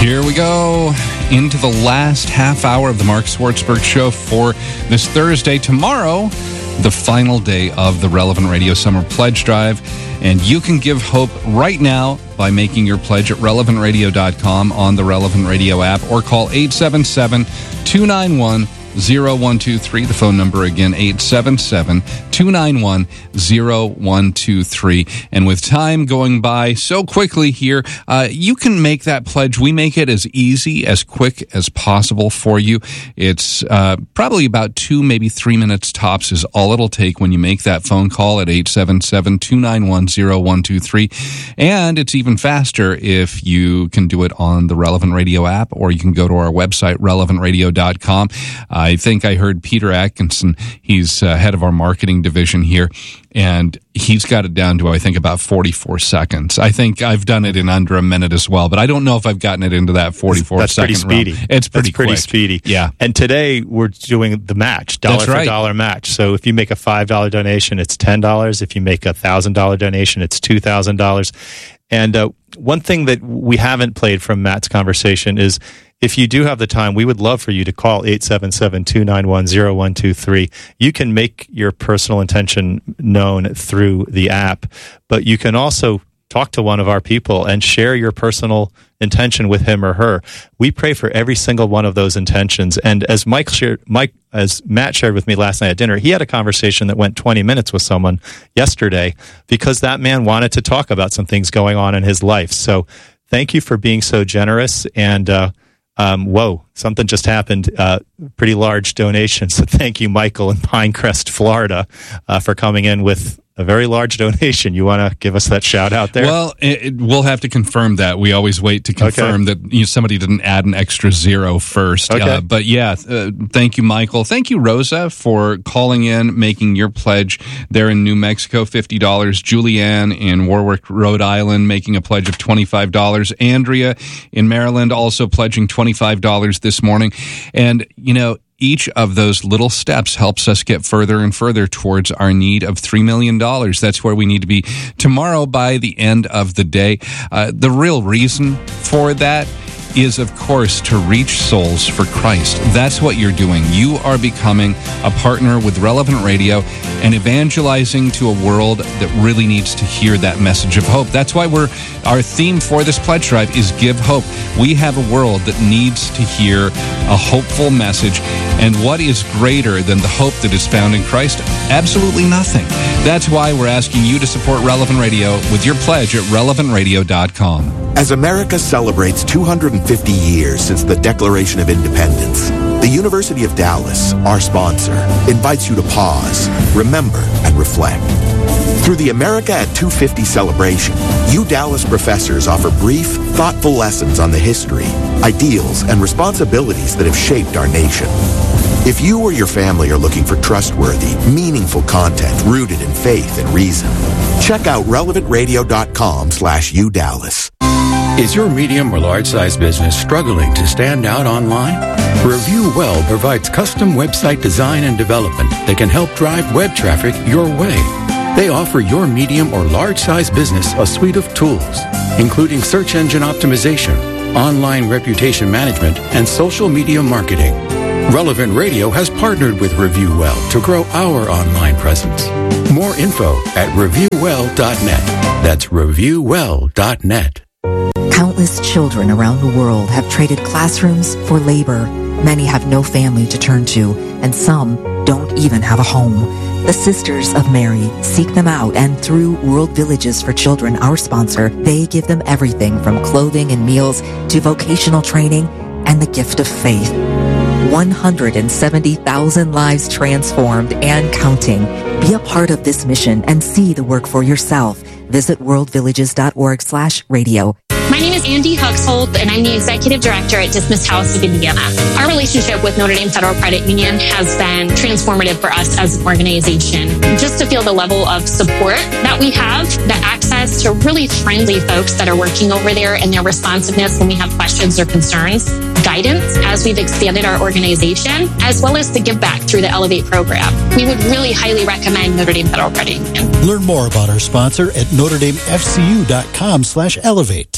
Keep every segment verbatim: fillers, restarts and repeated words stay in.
Here we go into the last half hour of the Mark Swartzberg Show for this Thursday. Tomorrow, the final day of the Relevant Radio Summer Pledge Drive. And you can give hope right now by making your pledge at relevant radio dot com on the Relevant Radio app, or call eight seven seven, two nine one, zero one two three. The phone number again, eight seven seven, two nine one, zero one two three. And with time going by so quickly here, uh, you can make that pledge. We make it as easy, as quick as possible for you. It's uh, probably about two, maybe three minutes tops is all it'll take when you make that phone call at eight seven seven, two nine one, zero one two three. And it's even faster if you can do it on the Relevant Radio app, or you can go to our website, relevant radio dot com. Uh, I think I heard Peter Atkinson, he's uh, head of our marketing division here, and he's got it down to, I think, about forty-four seconds. I think I've done it in under a minute as well, but I don't know if I've gotten it into that forty-four That's second pretty speedy. realm. It's pretty That's pretty quick. speedy. Yeah. And today we're doing the match, dollar That's for right. dollar match. So if you make a five dollar donation, it's ten dollars. If you make a one thousand dollars donation, it's two thousand dollars. And uh, one thing that we haven't played from Matt's conversation is, if you do have the time, we would love for you to call eight seven seven, two nine one, zero one two three. You can make your personal intention known through the app, but you can also talk to one of our people and share your personal intention with him or her. We pray for every single one of those intentions. And as Mike shared, Mike, as Matt shared with me last night at dinner, he had a conversation that went twenty minutes with someone yesterday because that man wanted to talk about some things going on in his life. So thank you for being so generous. And, uh, Um, whoa, something just happened. Uh, pretty large donation. So thank you, Michael in Pinecrest, Florida, uh, for coming in with a very large donation. You want to give us that shout out there? Well, it, it, we'll have to confirm that. We always wait to confirm Okay. that you know, somebody didn't add an extra zero first. Okay. Uh, but yeah, uh, thank you, Michael. Thank you, Rosa, for calling in, making your pledge there in New Mexico, fifty dollars. Julianne in Warwick, Rhode Island, making a pledge of twenty-five dollars. Andrea in Maryland also pledging twenty-five dollars this morning. And, you know, each of those little steps helps us get further and further towards our need of three million dollars. That's where we need to be tomorrow by the end of the day. Uh, the real reason for that is, of course, to reach souls for Christ. That's what you're doing. You are becoming a partner with Relevant Radio and evangelizing to a world that really needs to hear that message of hope. That's why we're our theme for this pledge drive is Give Hope. We have a world that needs to hear a hopeful message. And what is greater than the hope that is found in Christ? Absolutely nothing. That's why we're asking you to support Relevant Radio with your pledge at relevant radio dot com. As America celebrates two hundred fifty years since the Declaration of Independence, the University of Dallas, our sponsor, invites you to pause, remember, and reflect. Through the America at two fifty celebration, you Dallas professors offer brief, thoughtful lessons on the history, ideals, and responsibilities that have shaped our nation. If you or your family are looking for trustworthy, meaningful content rooted in faith and reason, check out relevant radio dot com slash u dallas. Is your medium or large size business struggling to stand out online? Review Well provides custom website design and development that can help drive web traffic your way. They offer your medium or large size business a suite of tools, including search engine optimization, online reputation management, and social media marketing. Relevant Radio has partnered with Review Well to grow our online presence. More info at review well dot net. That's review well dot net. Countless children around the world have traded classrooms for labor. Many have no family to turn to, and some don't even have a home. The Sisters of Mary seek them out, and through World Villages for Children, our sponsor, they give them everything from clothing and meals to vocational training and the gift of faith. one hundred seventy thousand lives transformed and counting. Be a part of this mission and see the work for yourself. Visit world villages dot org slash radio. My name is Andy Huxhold, and I'm the Executive Director at Dismissed House of Indiana. Our relationship with Notre Dame Federal Credit Union has been transformative for us as an organization. Just to feel the level of support that we have, the access to really friendly folks that are working over there, and their responsiveness when we have questions or concerns, guidance as we've expanded our organization, as well as the give back through the Elevate program. We would really highly recommend Notre Dame Federal Credit Union. Learn more about our sponsor at notre dame f c u dot com slash elevate.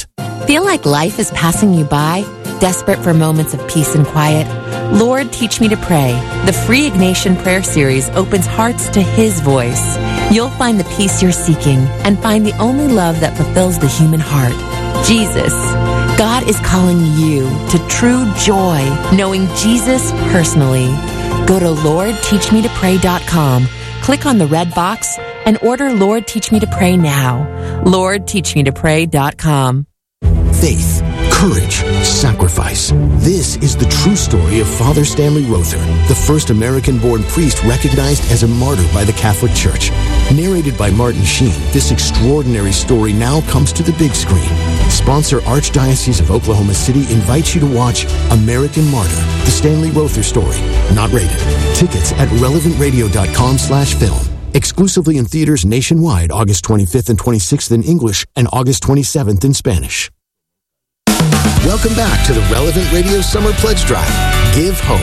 Feel like life is passing you by? Desperate for moments of peace and quiet? Lord, Teach Me to Pray. The free Ignatian Prayer Series opens hearts to His voice. You'll find the peace you're seeking and find the only love that fulfills the human heart, Jesus. God is calling you to true joy, knowing Jesus personally. Go to lord teach me to pray dot com, click on the red box, and order Lord Teach Me to Pray now. lord teach me to pray dot com. Faith, courage, sacrifice. This is the true story of Father Stanley Rother, the first American-born priest recognized as a martyr by the Catholic Church. Narrated by Martin Sheen, this extraordinary story now comes to the big screen. Sponsor Archdiocese of Oklahoma City invites you to watch American Martyr, the Stanley Rother story. Not rated. Tickets at relevant radio dot com slash film. Exclusively in theaters nationwide August twenty-fifth and twenty-sixth in English and August twenty-seventh in Spanish. Welcome back to the Relevant Radio Summer Pledge Drive. Give hope.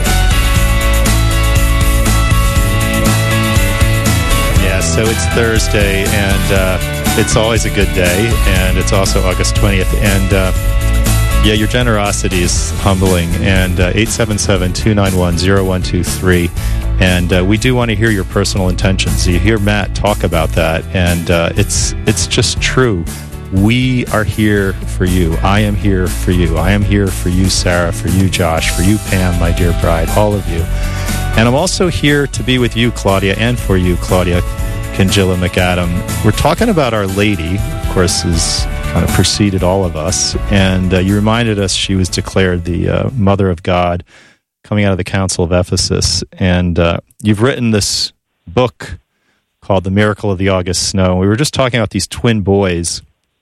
Yeah, so it's Thursday, and uh, it's always a good day, and it's also August twentieth. And uh, yeah, your generosity is humbling. And uh, eight seven seven, two nine one, zero one two three. And uh, we do want to hear your personal intentions. You hear Matt talk about that, and uh, it's it's just true. We are here for you. I am here for you. I am here for you, Sarah, for you, Josh, for you, Pam, my dear bride, all of you. And I'm also here to be with you, Claudia, and for you, Claudia Kangilla McAdam. We're talking about Our Lady, of course, has kind of preceded all of us. And uh, you reminded us she was declared the uh, Mother of God coming out of the Council of Ephesus. And uh, you've written this book called The Miracle of the August Snow. We were just talking about these twin boys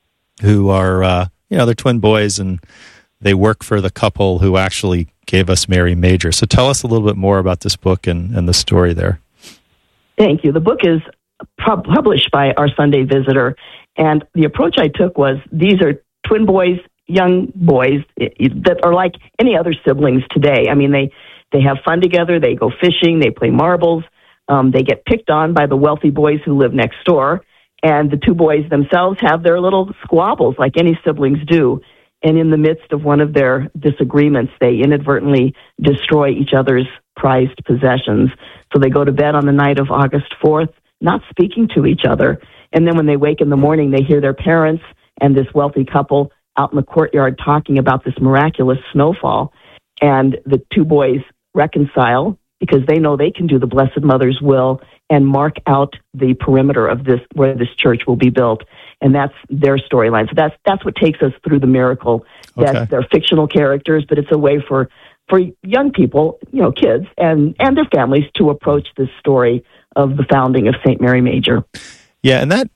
who are, uh, you know, they're twin boys, and they work for the couple who actually gave us Mary Major. So tell us a little bit more about this book and, and the story there. Thank you. The book is pub- published by Our Sunday Visitor, and the approach I took was these are twin boys, young boys that are like any other siblings today. I mean, they, they have fun together, they go fishing, they play marbles, um, they get picked on by the wealthy boys who live next door. And the two boys themselves have their little squabbles like any siblings do. And in the midst of one of their disagreements, they inadvertently destroy each other's prized possessions. So they go to bed on the night of August fourth, not speaking to each other. And then when they wake in the morning, they hear their parents and this wealthy couple out in the courtyard talking about this miraculous snowfall. And the two boys reconcile because they know they can do the Blessed Mother's will and mark out the perimeter of this, where this church will be built. And that's their storyline. So that's that's what takes us through the miracle. That okay. They're fictional characters, but it's a way for, for young people, you know, kids and, and their families to approach this story of the founding of Saint Mary Major. Yeah, and that,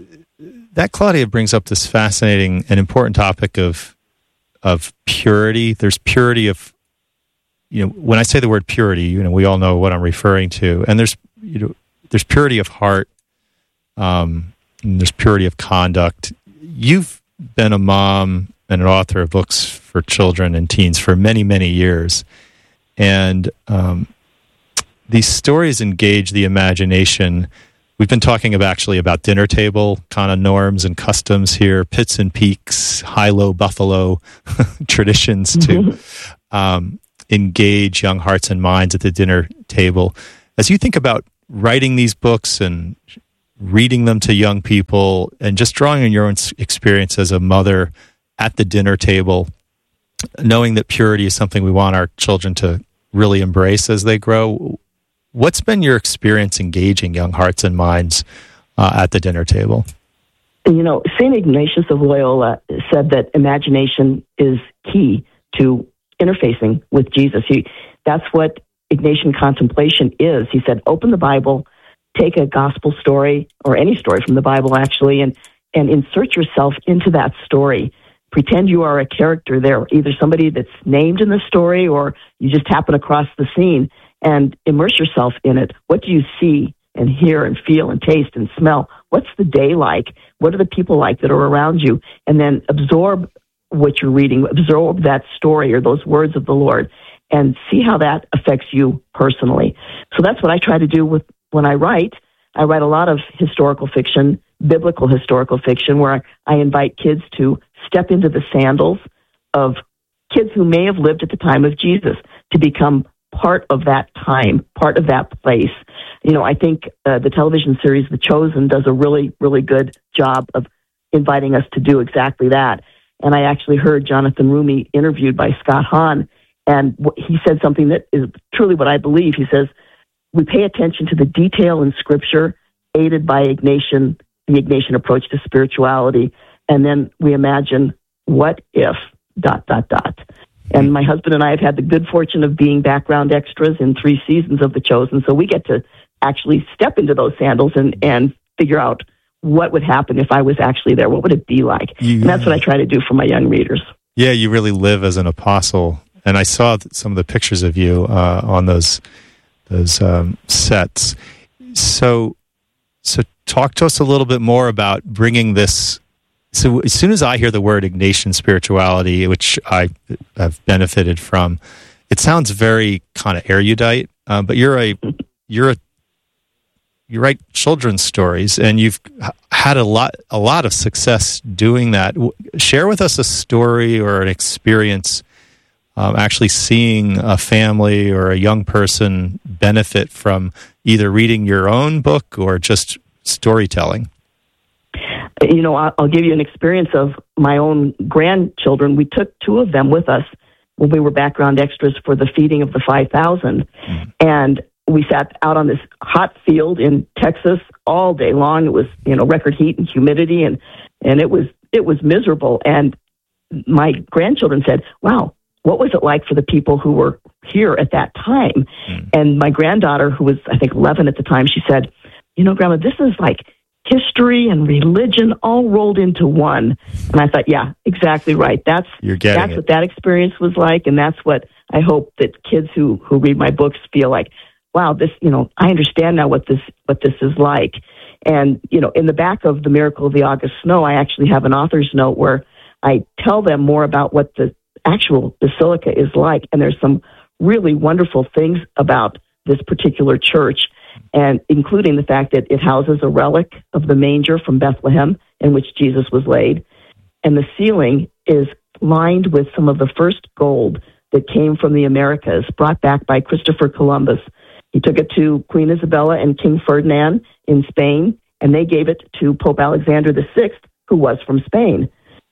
that Claudia brings up this fascinating and important topic of of purity. There's purity of, you know, when I say the word purity, you know, we all know what I'm referring to. And there's, you know, there's purity of heart, um, and there's purity of conduct. You've been a mom and an author of books for children and teens for many, many years. And um, these stories engage the imagination. We've been talking about actually about dinner table kind of norms and customs here, pits and peaks, high-low buffalo traditions to um, engage young hearts and minds at the dinner table. As you think about writing these books and reading them to young people and just drawing on your own experience as a mother at the dinner table, knowing that purity is something we want our children to really embrace as they grow, what's been your experience engaging young hearts and minds uh, at the dinner table? You know, Saint Ignatius of Loyola said that imagination is key to interfacing with Jesus. He, that's what Ignatian contemplation is. He said, open the Bible, take a gospel story, or any story from the Bible actually, and, and insert yourself into that story. Pretend you are a character there, either somebody that's named in the story or you just happen across the scene, and immerse yourself in it. What do you see and hear and feel and taste and smell? What's the day like? What are the people like that are around you? And then absorb what you're reading, absorb that story or those words of the Lord, and see how that affects you personally. So that's what I try to do with when I write. I write a lot of historical fiction, biblical historical fiction, where I invite kids to step into the sandals of kids who may have lived at the time of Jesus, to become part of that time, part of that place. You know, I think uh, the television series The Chosen does a really, really good job of inviting us to do exactly that. And I actually heard Jonathan Rumi interviewed by Scott Hahn, and he said something that is truly what I believe. He says, we pay attention to the detail in Scripture, aided by Ignatian, the Ignatian approach to spirituality, and then we imagine, what if, dot, dot, dot. And my husband and I have had the good fortune of being background extras in three seasons of The Chosen, so we get to actually step into those sandals and, and figure out what would happen if I was actually there. What would it be like? You, and that's what I try to do for my young readers. Yeah, you really live as an apostle. And I saw some of the pictures of you uh, on those those um, sets. So, so talk to us a little bit more about bringing this. So as soon as I hear the word Ignatian spirituality, which I have benefited from, it sounds very kind of erudite. Uh, but you're a you're a you write children's stories, and you've had a lot a lot of success doing that. Share with us a story or an experience, um, actually seeing a family or a young person benefit from either reading your own book or just storytelling. You know, I'll give you an experience of my own grandchildren. We took two of them with us when we were background extras for the feeding of the five thousand. Mm-hmm. And we sat out on this hot field in Texas all day long. It was, you know, record heat and humidity, and, and it was it was miserable. And my grandchildren said, wow, what was it like for the people who were here at that time? Mm-hmm. And my granddaughter, who was, I think, eleven at the time, she said, you know, Grandma, this is like history and religion all rolled into one. And I thought, yeah, exactly right. That's You're getting that's it. what that experience was like, and that's what I hope that kids who, who read my books feel like, wow, this, you know, I understand now what this what this is like. And, you know, in the back of The Miracle of the August Snow, I actually have an author's note where I tell them more about what the actual basilica is like. And there's some really wonderful things about this particular church, and including the fact that it houses a relic of the manger from Bethlehem in which Jesus was laid. And the ceiling is lined with some of the first gold that came from the Americas, brought back by Christopher Columbus. He took it to Queen Isabella and King Ferdinand in Spain, and they gave it to Pope Alexander the Sixth, who was from Spain.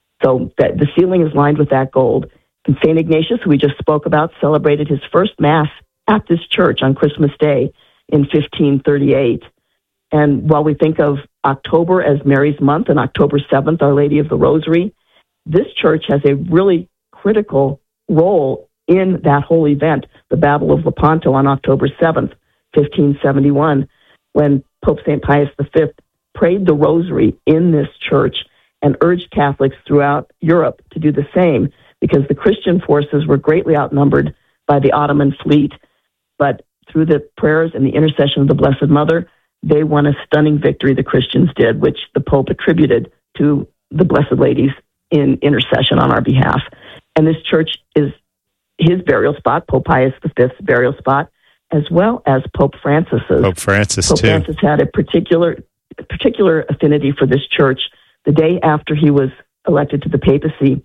So that the ceiling is lined with that gold. And Saint Ignatius, who we just spoke about, celebrated his first Mass at this church on Christmas Day in fifteen thirty-eight. And while we think of October as Mary's month and October seventh, Our Lady of the Rosary, this church has a really critical role in that whole event, the Battle of Lepanto on October seventh, fifteen seventy-one, when Pope Saint Pius the Fifth prayed the Rosary in this church and urged Catholics throughout Europe to do the same, because the Christian forces were greatly outnumbered by the Ottoman fleet. But through the prayers and the intercession of the Blessed Mother, they won a stunning victory, the Christians did, which the Pope attributed to the Blessed Lady's in intercession on our behalf. And this church is his burial spot, Pope Pius the Fifth's burial spot, as well as Pope Francis's. Pope Francis, Pope too. Francis had a particular particular affinity for this church. The day after he was elected to the papacy,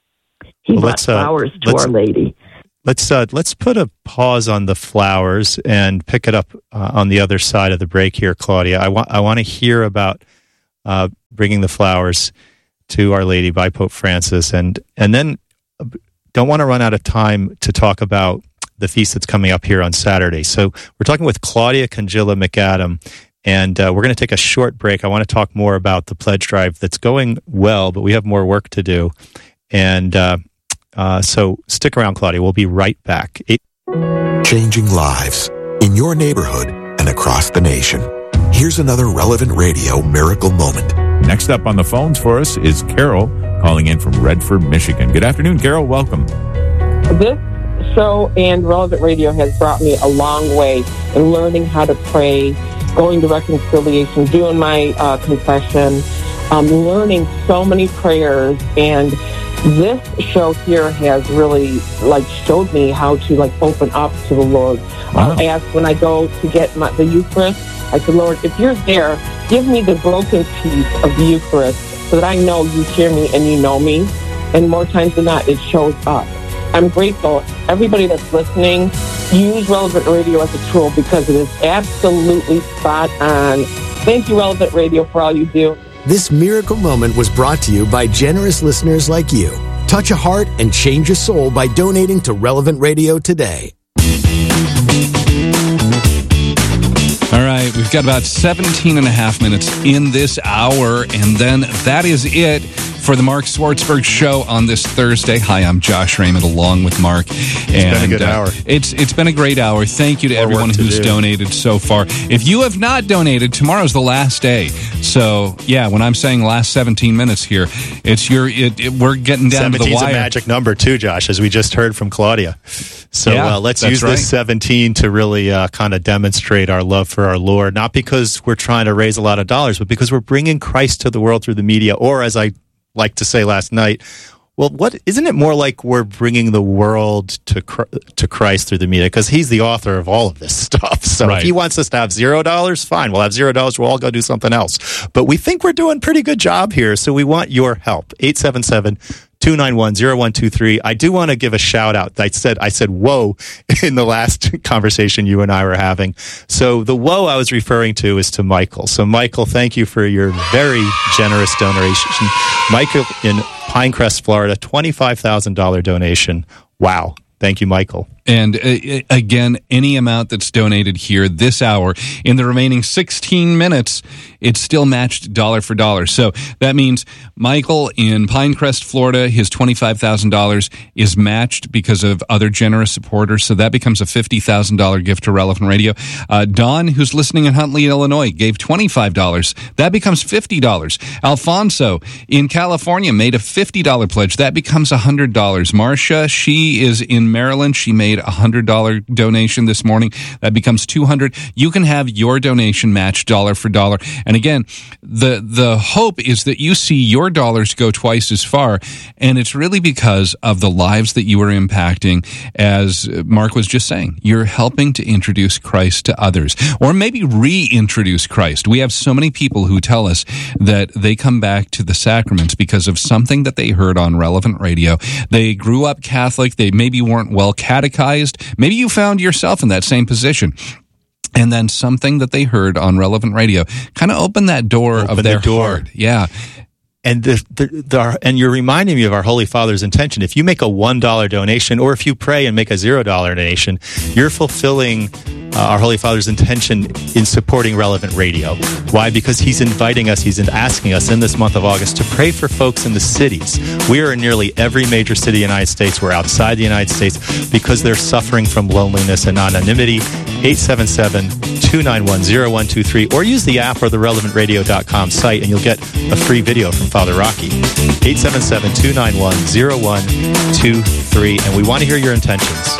he well, brought flowers uh, to Our Lady. Let's uh, let's put a pause on the flowers and pick it up uh, on the other side of the break here, Claudia. I want I want to hear about uh, bringing the flowers to Our Lady by Pope Francis, and and then don't want to run out of time to talk about the feast that's coming up here on Saturday. So we're talking with Claudia Congilla McAdam, and uh, we're going to take a short break. I want to talk more about the pledge drive that's going well, but we have more work to do, and. Uh, Uh, so stick around, Claudia. We'll be right back. It- Changing lives in your neighborhood and across the nation. Here's another Relevant Radio miracle moment. Next up on the phones for us is Carol, calling in from Redford, Michigan. Good afternoon, Carol. Welcome. This show and Relevant Radio has brought me a long way in learning how to pray, going to reconciliation, doing my uh, confession, um, learning so many prayers, and this show here has really, like, showed me how to, like, open up to the Lord. Wow. I ask when I go to get my, the Eucharist, I said, Lord, if you're there, give me the broken piece of the Eucharist so that I know you hear me and you know me. And more times than not, it shows up. I'm grateful. Everybody that's listening, use Relevant Radio as a tool because it is absolutely spot on. Thank you, Relevant Radio, for all you do. This miracle moment was brought to you by generous listeners like you. Touch a heart and change a soul by donating to Relevant Radio today. All right, we've got about seventeen and a half minutes in this hour, and then that is it for the Mark Swartzberg Show on this Thursday. Hi, I'm Josh Raymond along with Mark. It's and, been a good uh, hour. It's It's been a great hour. Thank you to More everyone to who's do. donated so far. If you have not donated, tomorrow's the last day. So, yeah, when I'm saying last seventeen minutes here, it's your. It, it, we're getting down to the wire. seventeen's a magic number too, Josh, as we just heard from Claudia. So yeah, uh, let's that's use right. this seventeen to really uh, kind of demonstrate our love for our Lord, not because we're trying to raise a lot of dollars, but because we're bringing Christ to the world through the media, or as I like to say last night, well, what isn't it more like we're bringing the world to to Christ through the media, because he's the author of all of this stuff. So right. if he wants us to have zero dollars, fine, we'll have zero dollars. We'll all go do something else. But we think we're doing a pretty good job here, so we want your help. eight seven seven, two nine one, zero one two three. I do want to give a shout out. I said, I said, whoa, in the last conversation you and I were having. So the whoa I was referring to is to Michael. So Michael, thank you for your very generous donation. Michael in Pinecrest, Florida, twenty-five thousand dollars donation. Wow. Thank you, Michael. And uh, again, any amount that's donated here this hour, in the remaining sixteen minutes, it's still matched dollar for dollar. So that means Michael in Pinecrest, Florida, his twenty-five thousand dollars is matched because of other generous supporters. So that becomes a fifty thousand dollars gift to Relevant Radio. Uh, Don, who's listening in Huntley, Illinois, gave twenty-five dollars. That becomes fifty dollars. Alfonso in California made a fifty dollars pledge. That becomes one hundred dollars. Marcia, she is in Maryland. She made a one hundred dollars donation this morning. That becomes two hundred dollars. You can have your donation matched dollar for dollar. And again, the the hope is that you see your dollars go twice as far. And it's really because of the lives that you are impacting. As Mark was just saying, you're helping to introduce Christ to others, or maybe reintroduce Christ. We have so many people who tell us that they come back to the sacraments because of something that they heard on Relevant Radio. They grew up Catholic. They maybe weren't well catechized. Maybe you found yourself in that same position. And then something that they heard on Relevant Radio kind of opened that door Open of their the door. heart. Yeah. And the, the, the and you're reminding me of our Holy Father's intention. If you make a one dollar donation, or if you pray and make a zero dollar donation, you're fulfilling uh, our Holy Father's intention in supporting Relevant Radio. Why? Because he's inviting us, he's asking us in this month of August to pray for folks in the cities. We are in nearly every major city in the United States. We're outside the United States because they're suffering from loneliness and anonymity. eight seven seven, two nine one, zero one two three, or use the app or the relevant radio dot com site and you'll get a free video from Father Rocky. eight seven seven, two nine one, zero one two three, and we want to hear your intentions.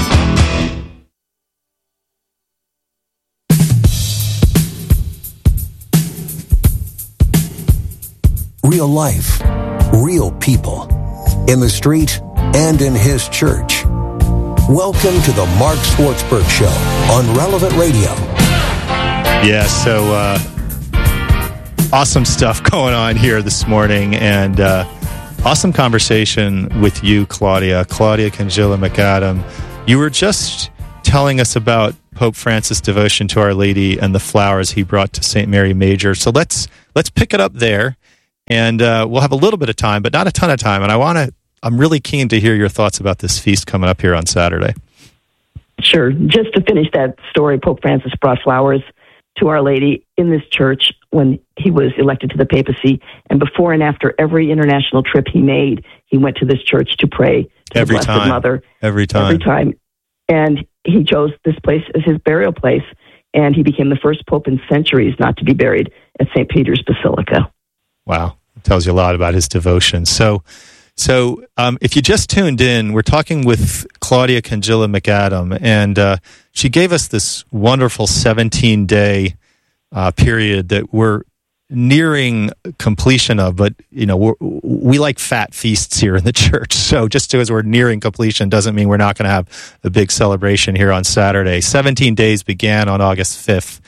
Real life, real people, in the street and in his church. Welcome to the Mark Swartzberg Show on Relevant Radio. Yeah, so uh, awesome stuff going on here this morning, and uh, awesome conversation with you, Claudia, Claudia Cangilla McAdam. You were just telling us about Pope Francis' devotion to Our Lady and the flowers he brought to Saint Mary Major. So let's let's pick it up there, and uh, we'll have a little bit of time, but not a ton of time. And I want to. I'm really keen to hear your thoughts about this feast coming up here on Saturday. Sure. Just to finish that story, Pope Francis brought flowers to Our Lady in this church when he was elected to the papacy. And before and after every international trip he made, he went to this church to pray to every the Blessed time. Mother. Every time. Every time. And he chose this place as his burial place. And he became the first pope in centuries not to be buried at Saint Peter's Basilica. Wow. It tells you a lot about his devotion. So, So um, if you just tuned in, we're talking with Claudia Cangilla McAdam, and uh, she gave us this wonderful seventeen-day uh, period that we're nearing completion of, but you know we're, we like fat feasts here in the church, so just because we're nearing completion doesn't mean we're not going to have a big celebration here on Saturday. seventeen days began on August fifth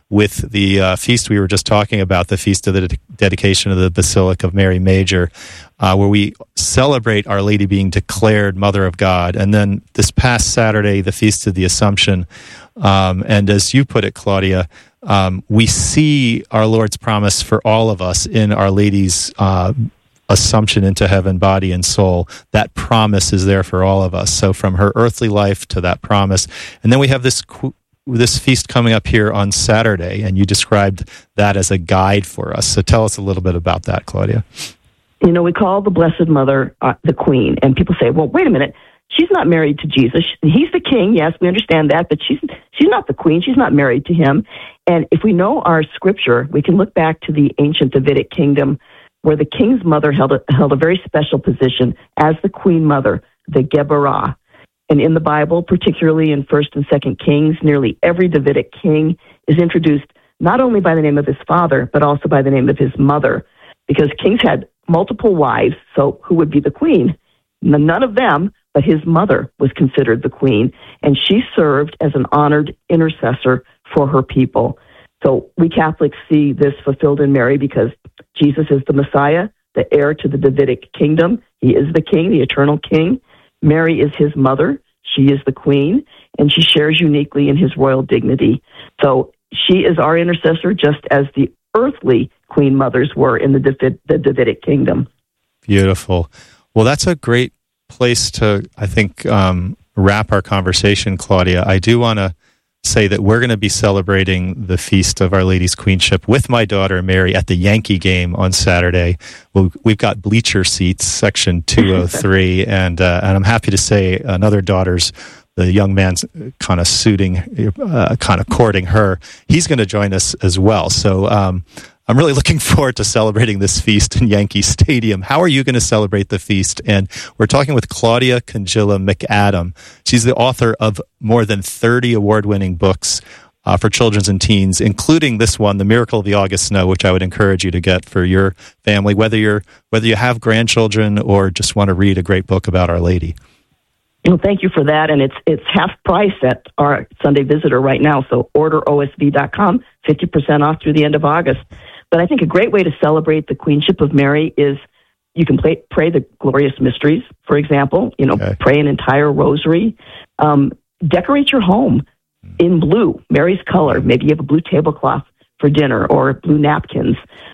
with the uh, feast we were just talking about, the Feast of the de- Dedication of the Basilica of Mary Major, uh, where we celebrate Our Lady being declared Mother of God. And then this past Saturday, the Feast of the Assumption. Um, and as you put it, Claudia, um, we see our Lord's promise for all of us in Our Lady's uh, Assumption into heaven, body and soul. That promise is there for all of us. So from her earthly life to that promise. And then we have this qu- this feast coming up here on Saturday, and you described that as a guide for us. So tell us a little bit about that, Claudia. You know, we call the Blessed Mother uh, the Queen, and people say, well, wait a minute, she's not married to Jesus. He's the king, yes, we understand that, but she's she's not the Queen. She's not married to him. And if we know our scripture, we can look back to the ancient Davidic kingdom, where the king's mother held a, held a very special position as the Queen Mother, the Geburah. And in the Bible, particularly in First and Second Kings, nearly every Davidic king is introduced not only by the name of his father, but also by the name of his mother, because kings had multiple wives, so who would be the queen? None of them, but his mother was considered the queen, and she served as an honored intercessor for her people. So we Catholics see this fulfilled in Mary because Jesus is the Messiah, the heir to the Davidic kingdom. He is the king, the eternal king. Mary is his mother. She is the queen, and she shares uniquely in his royal dignity. So she is our intercessor, just as the earthly queen mothers were in the, David, the Davidic kingdom. Beautiful. Well, that's a great place to, I think, um, wrap our conversation, Claudia. I do want to say that we're going to be celebrating the Feast of Our Lady's Queenship with my daughter Mary at the Yankee game on Saturday. Well, we've got bleacher seats, section two oh three, and uh, and I'm happy to say another daughter's, the young man's kind of suiting, uh, kind of courting her. He's going to join us as well. So um, I'm really looking forward to celebrating this feast in Yankee Stadium. How are you going to celebrate the feast? And we're talking with Claudia Congilla McAdam. She's the author of more than thirty award-winning books uh, for children and teens, including this one, The Miracle of the August Snow, which I would encourage you to get for your family, whether you're whether you have grandchildren or just want to read a great book about Our Lady. Well, thank you for that, and it's it's half price at our Sunday Visitor right now, so order O S V dot com, fifty percent off through the end of August. But I think a great way to celebrate the Queenship of Mary is you can play, pray the Glorious Mysteries, for example, you know, okay. Pray an entire rosary, um, decorate your home in blue, Mary's color. Maybe you have a blue tablecloth for dinner or blue napkins,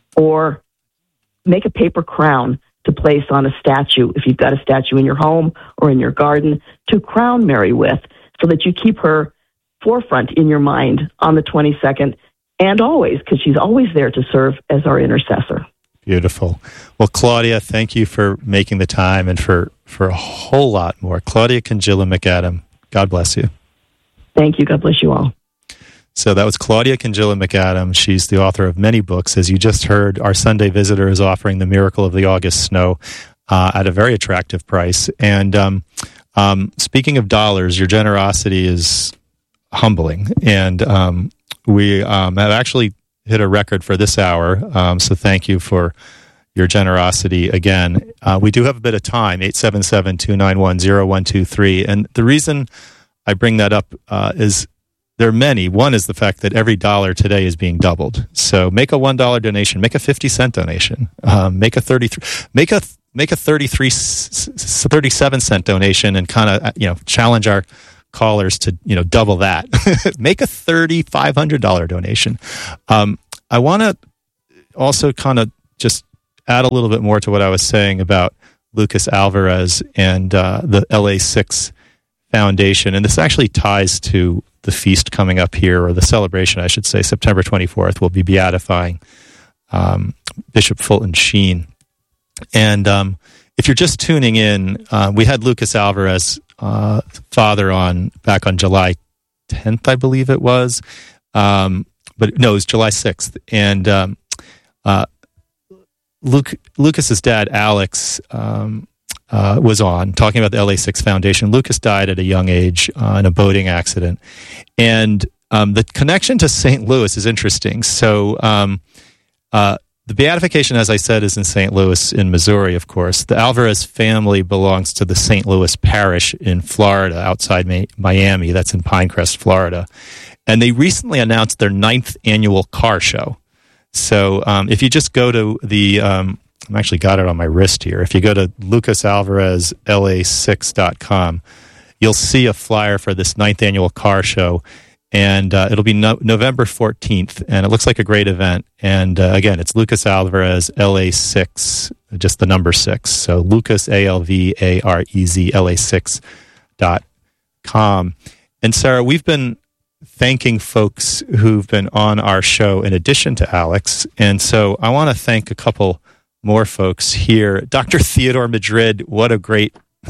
or make a paper crown to place on a statue, if you've got a statue in your home or in your garden, to crown Mary with, so that you keep her forefront in your mind on the twenty-second and always, because she's always there to serve as our intercessor. Beautiful. Well, Claudia, thank you for making the time and for, for a whole lot more. Claudia Congilla McAdam, God bless you. Thank you. God bless you all. So that was Claudia Congilla McAdam. She's the author of many books. As you just heard, our Sunday Visitor is offering The Miracle of the August Snow uh, at a very attractive price. And um, um, speaking of dollars, your generosity is humbling. And um, we um, have actually hit a record for this hour. Um, so thank you for your generosity again. Uh, we do have a bit of time, eight seven seven, two nine one, zero one two three. And the reason I bring that up uh, is there are many. One is the fact that every dollar today is being doubled. So make a one dollar donation, make a fifty cent donation, um, make a thirty-three, make a make a thirty-three, thirty-seven cent donation, and kind of you know challenge our callers to you know double that. Make a thirty-five hundred dollar donation. Um, I want to also kind of just add a little bit more to what I was saying about Lucas Alvarez and uh, the L A six Foundation, and this actually ties to the feast coming up here, or the celebration, I should say. September twenty-fourth, we'll be beatifying um, Bishop Fulton Sheen. And um, if you're just tuning in, uh, we had Lucas Alvarez, uh, father, on back on July tenth, I believe it was. Um, but no, it was July sixth. And um, uh, Luke, Lucas's dad, Alex, um, Uh, was on, talking about the L A six Foundation. Lucas died at a young age uh, in a boating accident. And um, the connection to Saint Louis is interesting. So um, uh, the beatification, as I said, is in Saint Louis in Missouri, of course. The Alvarez family belongs to the Saint Louis Parish in Florida, outside Miami. That's in Pinecrest, Florida. And they recently announced their ninth annual car show. So um, if you just go to the, um, I've actually got it on my wrist here. If you go to lucas alvarez l a six dot com, you'll see a flyer for this ninth annual car show. And uh, it'll be no- November fourteenth, and it looks like a great event. And uh, again, it's Lucas Alvarez, L A six, just the number six. So Lucas, A L V A R E Z, L A six dot com. And Sarah, we've been thanking folks who've been on our show in addition to Alex. And so I want to thank a couple more folks here. Doctor Theodore Madrid, what a great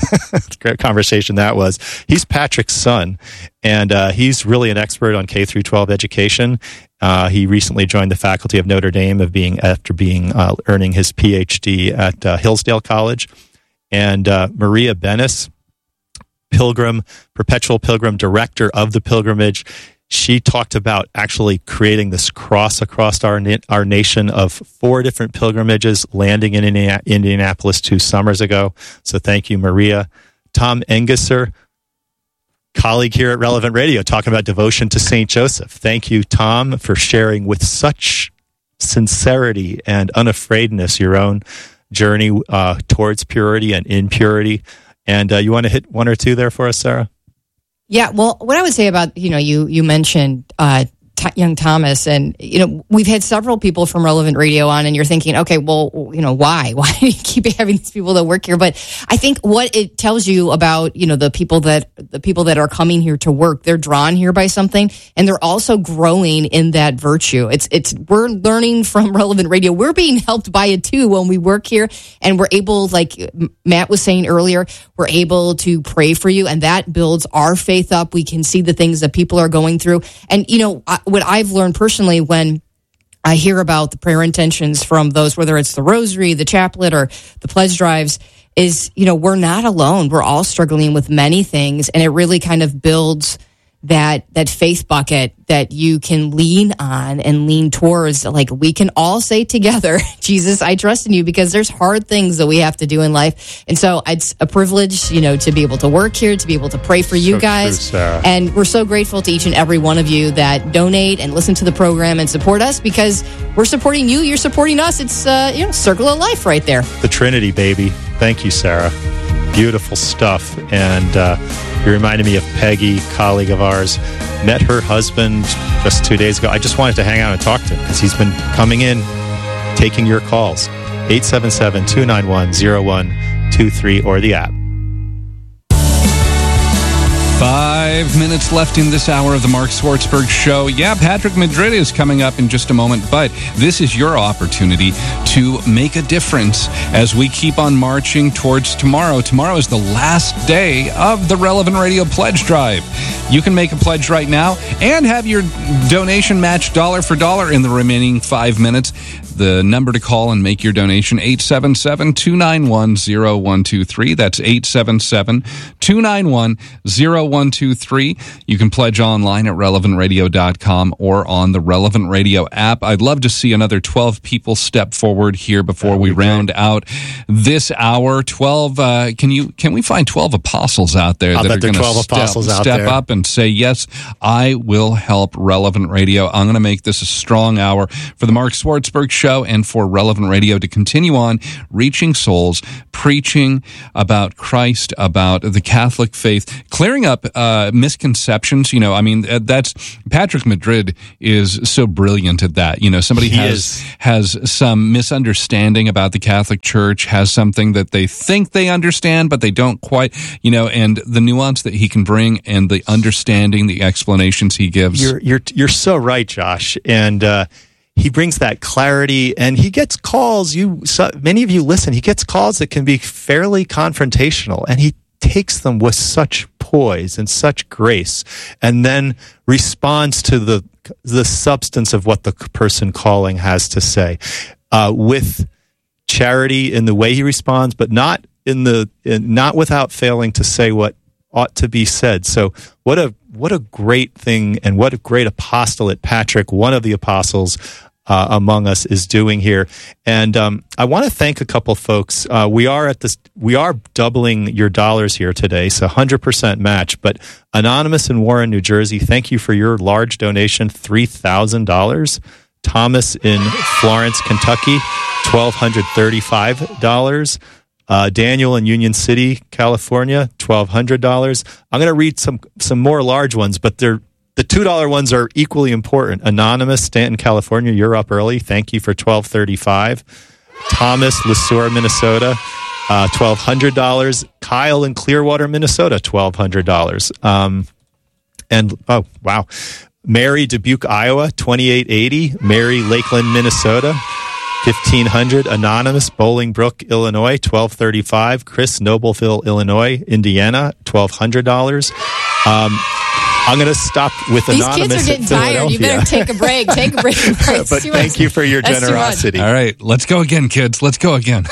great conversation that was. He's Patrick's son, and uh, he's really an expert on K through twelve education. Uh, he recently joined the faculty of Notre Dame of being after being uh, earning his P H D at uh, Hillsdale College. And uh, Maria Bennis, Pilgrim, Perpetual Pilgrim Director of the Pilgrimage. She talked about actually creating this cross across our our nation of four different pilgrimages landing in Indianapolis two summers ago. So thank you, Maria. Tom Engesser, colleague here at Relevant Radio, talking about devotion to Saint Joseph. Thank you, Tom, for sharing with such sincerity and unafraidness your own journey uh, towards purity and in purity. And uh, you want to hit one or two there for us, Sarah? Yeah, well, what I would say about, you know, you you mentioned uh, T- young Thomas, and, you know, we've had several people from Relevant Radio on, and you're thinking, okay, well, you know, why? Why do you keep having these people that work here? But I think what it tells you about, you know, the people that the people that are coming here to work, they're drawn here by something, and they're also growing in that virtue. It's it's we're learning from Relevant Radio. We're being helped by it too when we work here, and we're able, like Matt was saying earlier, we're able to pray for you, and that builds our faith up. We can see the things that people are going through, and you know. I, what I've learned personally when I hear about the prayer intentions from those, whether it's the rosary, the chaplet, or the pledge drives, is, you know, we're not alone. We're all struggling with many things, and it really kind of builds that that faith bucket that you can lean on and lean towards. Like, we can all say together, Jesus, I trust in you, because there's hard things that we have to do in life. And so it's a privilege, you know, to be able to work here, to be able to pray for you so guys. True, and we're so grateful to each and every one of you that donate and listen to the program and support us, because we're supporting you, you're supporting us. It's, uh, you know, circle of life right there. The Trinity, baby. Thank you, Sarah. Beautiful stuff. And uh, you reminded me of Peggy, colleague of ours. Met her husband just two days ago. I just wanted to hang out and talk to him because he's been coming in, taking your calls. eight seven seven, two nine one, zero one two three or the app. Five minutes left in this hour of the Mark Swartzberg Show. Yeah, Patrick Madrid is coming up in just a moment, but this is your opportunity to make a difference as we keep on marching towards tomorrow. Tomorrow is the last day of the Relevant Radio Pledge Drive. You can make a pledge right now and have your donation matched dollar for dollar in the remaining five minutes. The number to call and make your donation, eight seven seven, two nine one, zero one two three. That's eight seven seven, two nine one, zero one two three. You can pledge online at relevant radio dot com or on the Relevant Radio app. I'd love to see another twelve people step forward here before we round out this hour. twelve, uh, can you can we find twelve apostles out there I'll that are going to step, step up and say, yes, I will help Relevant Radio. I'm going to make this a strong hour for the Mark Swartzberg Show and for Relevant Radio to continue on reaching souls, preaching about Christ, about the Catholic faith, clearing up uh, misconceptions. You know, I mean, that's Patrick Madrid is so brilliant at that. You know, somebody He has is. has some misunderstanding about the Catholic Church, has something that they think they understand, but they don't quite, you know, and the nuance that he can bring and the understanding, the explanations he gives. You're you're you're so right, Josh, and uh, he brings that clarity, and he gets calls. You so, many of you listen. He gets calls that can be fairly confrontational, and he takes them with such poise and such grace, and then responds to the the substance of what the person calling has to say, uh, with charity in the way he responds, but not in the in, not without failing to say what ought to be said. So what a what a great thing, and what a great apostolate Patrick, one of the apostles uh, among us is doing here. And um, I want to thank a couple folks. Uh, we are at this. We are doubling your dollars here today, so one hundred percent match. But Anonymous in Warren, New Jersey, thank you for your large donation, three thousand dollars. Thomas in Florence, Kentucky, one thousand two hundred thirty-five dollars. Uh, Daniel in Union City, California, one thousand two hundred dollars. I'm going to read some some more large ones, but they're the two dollar ones are equally important. Anonymous, Stanton, California, you're up early. Thank you for twelve thirty-five. Thomas, Lesueur, Minnesota, uh, twelve hundred dollars. Kyle in Clearwater, Minnesota, twelve hundred dollars. Um, and, oh, wow. Mary, Dubuque, Iowa, twenty-eight eighty. Mary, Lakeland, Minnesota, fifteen hundred. Anonymous, Bolingbrook, Illinois, twelve thirty-five. Chris, Nobleville, Illinois, Indiana, twelve hundred dollars. Um, I'm going to stop with These Anonymous. These kids are getting tired. You better take a break. Take a break. But thank much. you for your That's generosity. All right, let's go again, kids. Let's go again.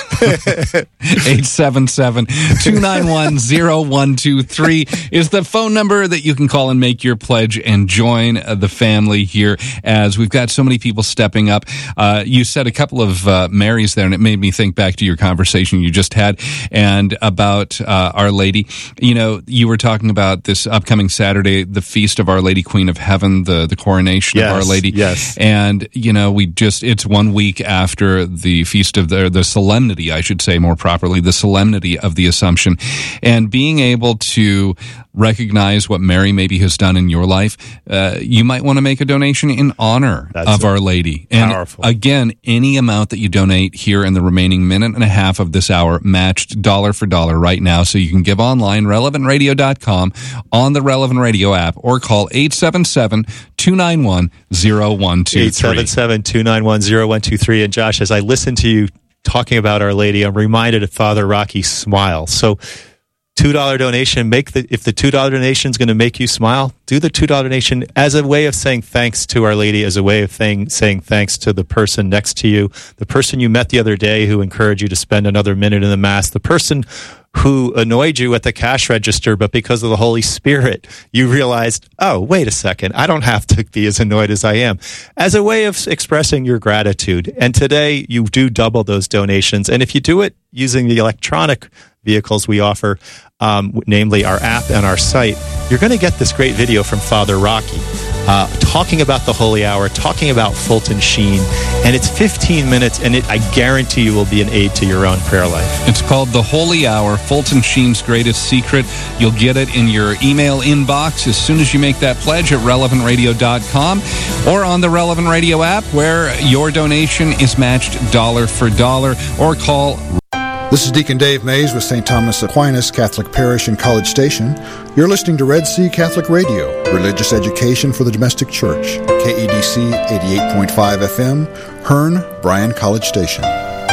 eight seven seven, two nine one, zero one two three is the phone number that you can call and make your pledge and join uh, the family here, as we've got so many people stepping up. Uh, you said a couple of uh, Marys there, and it made me think back to your conversation you just had and about uh, Our Lady. You know, you were talking about this upcoming Saturday, the Feast of Our Lady, Queen of Heaven, the, the coronation yes, of Our Lady. Yes. And, you know, we just, it's one week after the Feast of the, the solemnity, I should say more properly, the solemnity of the Assumption. And being able to recognize what Mary maybe has done in your life, uh, you might want to make a donation in honor That's of Our Lady. And powerful. Again, any amount that you donate here in the remaining minute and a half of this hour, matched dollar for dollar right now. So you can give online, relevant radio dot com, on the Relevant Radio app, or call eight seven seven, two nine one, zero one two three. eight seven seven, two nine one, zero one two three. And Josh, as I listen to you talking about Our Lady, I'm reminded of Father Rocky's smile. So two dollar donation, make the if the two dollar donation is going to make you smile, do the two dollar donation as a way of saying thanks to Our Lady, as a way of saying, saying thanks to the person next to you, the person you met the other day who encouraged you to spend another minute in the Mass, the person who annoyed you at the cash register, but because of the Holy Spirit, you realized, oh, wait a second, I don't have to be as annoyed as I am, as a way of expressing your gratitude. And today, you do double those donations. And if you do it using the electronic vehicles we offer, um, namely our app and our site, you're going to get this great video from Father Rocky uh, talking about the Holy Hour, talking about Fulton Sheen, and it's fifteen minutes, and it, I guarantee you will be an aid to your own prayer life. It's called The Holy Hour, Fulton Sheen's Greatest Secret. You'll get it in your email inbox as soon as you make that pledge at relevant radio dot com or on the Relevant Radio app, where your donation is matched dollar for dollar, or call. This is Deacon Dave Mays with Saint Thomas Aquinas Catholic Parish in College Station. You're listening to Red Sea Catholic Radio, religious education for the domestic church. K E D C eighty-eight point five F M, Hearn, Bryan College Station.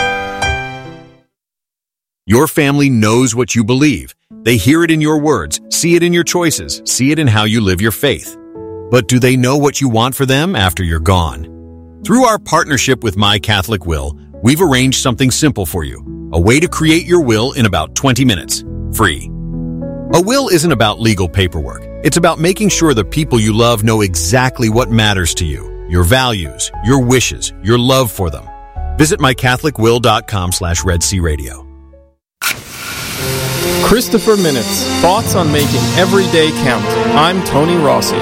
Your family knows what you believe. They hear it in your words, see it in your choices, see it in how you live your faith. But do they know what you want for them after you're gone? Through our partnership with My Catholic Will, we've arranged something simple for you. A way to create your will in about twenty minutes, free. A will isn't about legal paperwork. It's about making sure the people you love know exactly what matters to you, your values, your wishes, your love for them. Visit my catholic will dot com slash Red Sea Radio. Christopher Minutes, thoughts on making every day count. I'm Tony Rossi.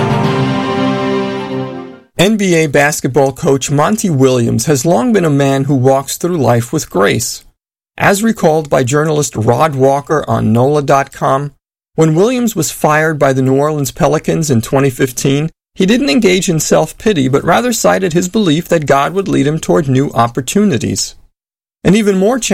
N B A basketball coach Monty Williams has long been a man who walks through life with grace. As recalled by journalist Rod Walker on N O L A dot com, when Williams was fired by the New Orleans Pelicans in twenty fifteen, he didn't engage in self-pity, but rather cited his belief that God would lead him toward new opportunities. And even more